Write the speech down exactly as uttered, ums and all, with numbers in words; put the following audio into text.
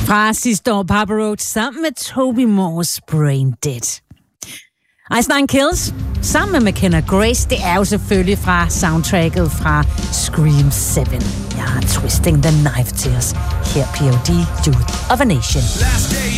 Fra sidste år, Papa Roach sammen med Toby Moore's Brain Dead. Ice Nine Kills sammen med McKenna Grace, det er jo selvfølgelig fra soundtracket fra Scream syv. Jeg har Twisting the Knife til os. Her P O D, Youth of a Nation.